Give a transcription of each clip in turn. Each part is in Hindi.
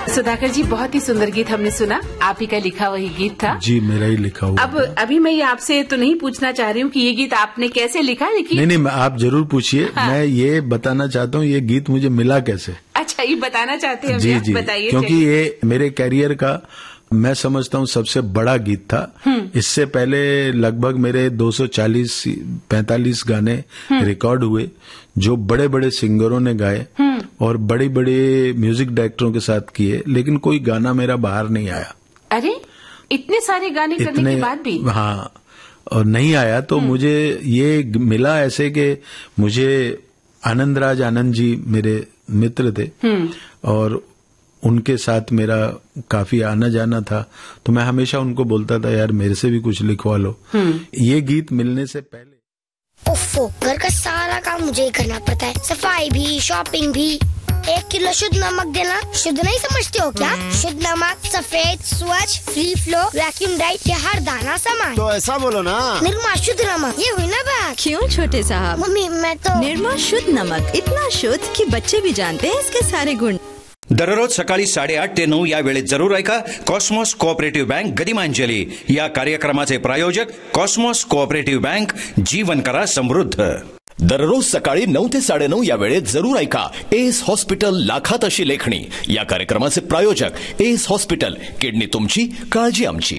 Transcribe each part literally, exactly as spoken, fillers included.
सुधाकर जी, बहुत ही सुंदर गीत हमने सुना, आप ही का लिखा वही गीत था। जी, मेरा ही लिखा हुआ। अब अभी मैं ये आपसे तो नहीं पूछना चाह रही हूँ कि ये गीत आपने कैसे लिखा, लेकिन नहीं नहीं, आप जरूर पूछिए। हाँ। मैं ये बताना चाहता हूँ ये गीत मुझे मिला कैसे। अच्छा, ये बताना चाहते हैं? जी जी, बताइए। क्योंकि ये मेरे कैरियर का मैं समझता हूँ सबसे बड़ा गीत था। इससे पहले लगभग मेरे दो सौ चालीस पैंतालीस गाने रिकॉर्ड हुए जो बड़े बड़े सिंगरों ने गाए और बड़े बड़े म्यूजिक डायरेक्टरों के साथ किए, लेकिन कोई गाना मेरा बाहर नहीं आया। अरे, इतने सारे गाने करने के बाद भी? हाँ, और नहीं आया तो मुझे ये मिला ऐसे कि मुझे आनंद राज आनंद जी मेरे मित्र थे और उनके साथ मेरा काफी आना जाना था, तो मैं हमेशा उनको बोलता था यार मेरे से भी कुछ लिखवा लो। ये गीत मिलने से पहले उफ़ो, घर का सारा काम मुझे ही करना पड़ता है, सफाई भी, शॉपिंग भी। एक किलो शुद्ध नमक देना शुद्ध नहीं समझते हो क्या? शुद्ध नमक, सफेद, स्वच्छ, फ्री फ्लो, वैक्यूम ड्राइड के हर दाना सामान। तो ऐसा बोलो ना, निर्मा शुद्ध नमक, ये हुई ना बात। क्यों छोटे साहब? मम्मी मैं तो निर्मा शुद्ध नमक, इतना शुद्ध कि बच्चे भी जानते हैं इसके सारे गुण। दररोज सकाळी साडेआठ ते नऊ या वेळेत जरूर ऐका कॉस्मॉस कोऑपरेटिव्ह बँक गदिमांजली या कार्यक्रमाचे प्रायोजक कॉस्मॉस कोऑपरेटिव्ह बँक, जीवन करा समृद्ध। दररोज सकाळी नऊ ते साडेनऊ या वेळेत जरूर ऐका एस हॉस्पिटल लाखात अशी लेखणी या कार्यक्रमाचे प्रायोजक एस हॉस्पिटल, किडनी तुमची, काळजी आमची।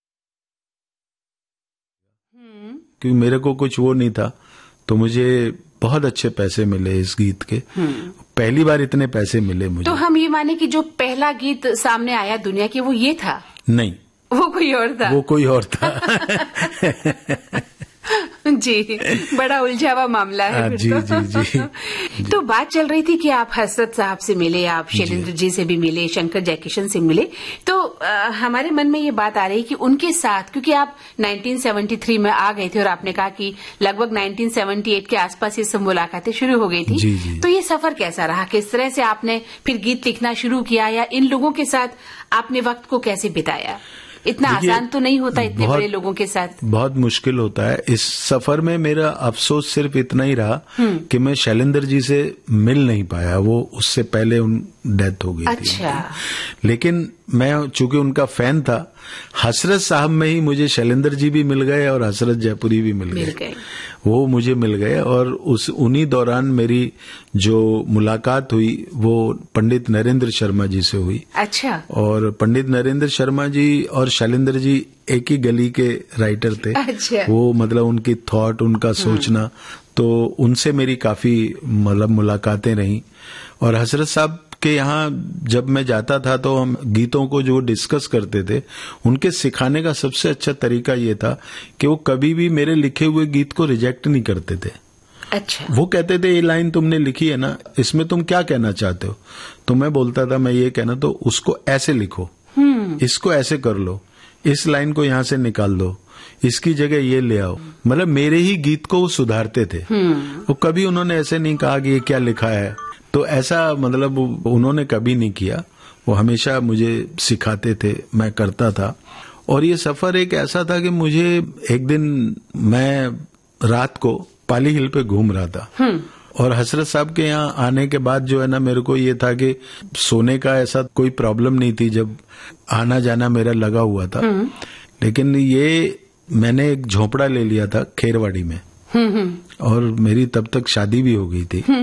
क्योंकि मेरे को कुछ वो नहीं था तो मुझे बहुत अच्छे पैसे मिले इस गीत के। पहली बार इतने पैसे मिले मुझे। तो हम ये माने कि जो पहला गीत सामने आया दुनिया के वो ये था? नहीं, वो कोई और था। वो कोई और था। जी, बड़ा उलझा हुआ मामला है। फिर जी, तो। जी, जी, जी। तो बात चल रही थी कि आप हसरत साहब से मिले, आप शैलेंद्र जी से भी मिले, शंकर जयकिशन से मिले, तो आ, हमारे मन में ये बात आ रही कि उनके साथ, क्योंकि आप उन्नीस सौ तिहत्तर में आ गए थे और आपने कहा कि लगभग उन्नीस सौ अठहत्तर के आसपास ये सब मुलाकातें शुरू हो गई थी। जी, जी। तो ये सफर कैसा रहा? किस तरह से आपने फिर गीत लिखना शुरू किया, या इन लोगों के साथ आपने वक्त को कैसे बिताया? इतना आसान तो नहीं होता इतने बड़े लोगों के साथ। बहुत मुश्किल होता है। इस सफर में मेरा अफसोस सिर्फ इतना ही रहा कि मैं शैलेंद्र जी से मिल नहीं पाया, वो उससे पहले उन डेथ हो गई थी। अच्छा। लेकिन मैं चूंकि उनका फैन था, हसरत साहब में ही मुझे शैलेंद्र जी भी मिल गए और हसरत जयपुरी भी मिल गए, वो मुझे मिल गए। और उस उन्हीं दौरान मेरी जो मुलाकात हुई वो पंडित नरेंद्र शर्मा जी से हुई। अच्छा। और पंडित नरेंद्र शर्मा जी और शैलेंद्र जी एक ही गली के राइटर थे। अच्छा। वो मतलब उनकी थॉट, उनका सोचना, तो उनसे मेरी काफी मतलब मुलाकातें रही। और हसरत साहब के यहाँ जब मैं जाता था तो हम गीतों को जो डिस्कस करते थे, उनके सिखाने का सबसे अच्छा तरीका ये था कि वो कभी भी मेरे लिखे हुए गीत को रिजेक्ट नहीं करते थे। अच्छा। वो कहते थे ये लाइन तुमने लिखी है ना, इसमें तुम क्या कहना चाहते हो? तो मैं बोलता था मैं ये कहना, तो उसको ऐसे लिखो, इसको ऐसे कर लो, इस लाइन को यहाँ से निकाल दो, इसकी जगह ये ले आओ। मतलब मेरे ही गीत को वो सुधारते थे। वो कभी उन्होंने ऐसे नहीं कहा कि ये क्या लिखा है, तो ऐसा मतलब उन्होंने कभी नहीं किया। वो हमेशा मुझे सिखाते थे, मैं करता था। और ये सफर एक ऐसा था कि मुझे एक दिन मैं रात को पाली हिल पे घूम रहा था और हसरत साहब के यहाँ आने के बाद जो है ना, मेरे को ये था कि सोने का ऐसा कोई प्रॉब्लम नहीं थी, जब आना जाना मेरा लगा हुआ था। लेकिन ये मैंने एक झोपड़ा ले लिया था खेरवाड़ी में और मेरी तब तक शादी भी हो गई थी।